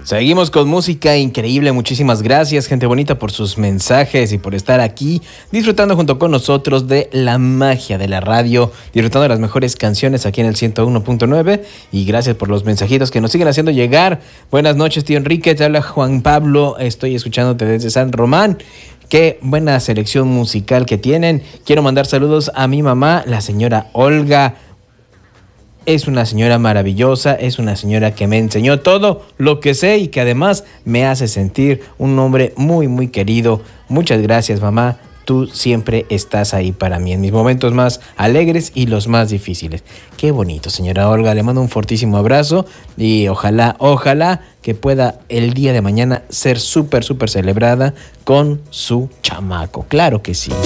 Seguimos con música increíble. Muchísimas gracias, gente bonita, por sus mensajes y por estar aquí disfrutando junto con nosotros de la magia de la radio, disfrutando de las mejores canciones aquí en el 101.9. Y gracias por los mensajitos que nos siguen haciendo llegar. Buenas noches, tío Enrique. Te habla Juan Pablo. Estoy escuchándote desde San Román. Qué buena selección musical que tienen. Quiero mandar saludos a mi mamá, la señora Olga. Es una señora maravillosa, es una señora que me enseñó todo lo que sé y que además me hace sentir un hombre muy, muy querido. Muchas gracias, mamá. Tú siempre estás ahí para mí en mis momentos más alegres y los más difíciles. Qué bonito, señora Olga. Le mando un fortísimo abrazo y ojalá que pueda el día de mañana ser súper celebrada con su chamaco. Claro que sí.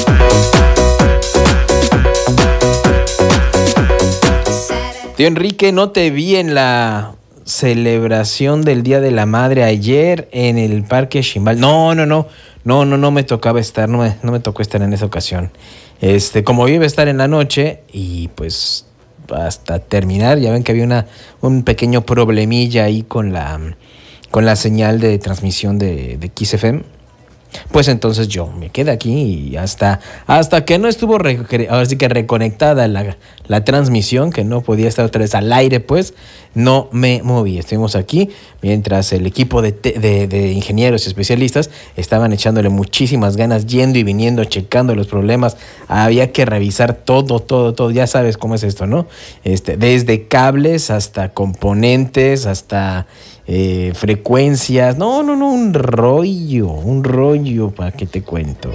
Tío Enrique, no te vi en la celebración del Día de la Madre ayer en el Parque Ximbal. No me tocaba estar, no me tocó estar en esa ocasión. Como iba a estar en la noche y pues hasta terminar, ya ven que había un pequeño problemilla ahí con la señal de transmisión de Kiss FM. Pues entonces yo me quedé aquí y hasta que no estuvo ahora sí que reconectada la transmisión, que no podía estar otra vez al aire, pues no me moví. Estuvimos aquí mientras el equipo de ingenieros y especialistas estaban echándole muchísimas ganas, yendo y viniendo, checando los problemas. Había que revisar todo. Ya sabes cómo es esto, ¿no? Desde cables hasta componentes, hasta frecuencias. No, un rollo, ¿para qué te cuento?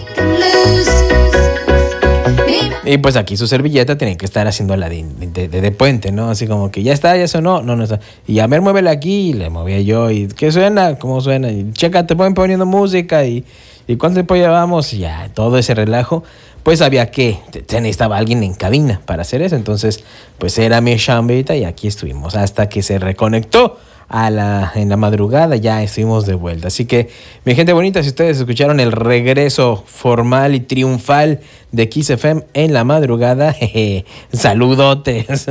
Y pues aquí su servilleta tenía que estar haciendo la de puente, ¿no? Así como que ya está, ya sonó, no está. Y a ver, muévele aquí, y le movía yo, y ¿qué suena? ¿Cómo suena? Y checa, te pueden poniendo música, y ¿cuánto tiempo llevamos? Y ya, todo ese relajo. Pues había que, necesitaba alguien en cabina para hacer eso. Entonces, pues era mi chambita y aquí estuvimos hasta que se reconectó en la madrugada. Ya estuvimos de vuelta. Así que, mi gente bonita, si ustedes escucharon el regreso formal y triunfal de Kiss FM en la madrugada, saludotes.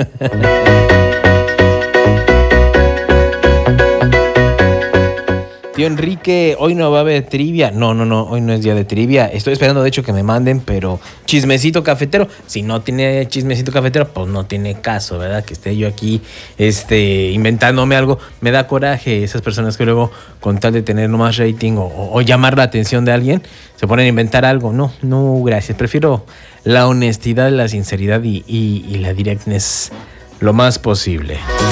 Tío Enrique, hoy no va a haber trivia. No, hoy no es día de trivia. Estoy esperando, de hecho, que me manden, pero chismecito cafetero. Si no tiene chismecito cafetero, pues no tiene caso, ¿verdad? Que esté yo aquí inventándome algo. Me da coraje esas personas que luego, con tal de tener nomás rating o llamar la atención de alguien, se ponen a inventar algo. No, gracias. Prefiero la honestidad, la sinceridad y la directness lo más posible.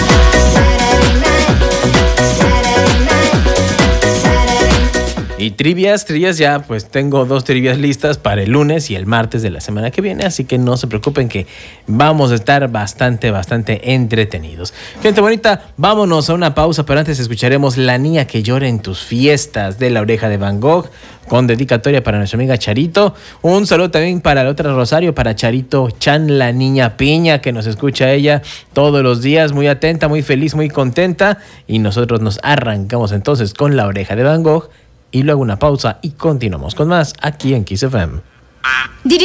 Y trivias ya, pues tengo 2 trivias listas para el lunes y el martes de la semana que viene, así que no se preocupen que vamos a estar bastante entretenidos. Gente bonita, vámonos a una pausa, pero antes escucharemos La Niña que Llora en Tus Fiestas, de La Oreja de Van Gogh, con dedicatoria para nuestra amiga Charito. Un saludo también para la otra Rosario, para Charito Chan, la niña piña, que nos escucha ella todos los días, muy atenta, muy feliz, muy contenta. Y nosotros nos arrancamos entonces con La Oreja de Van Gogh, y luego una pausa y continuamos con más aquí en Kiss FM.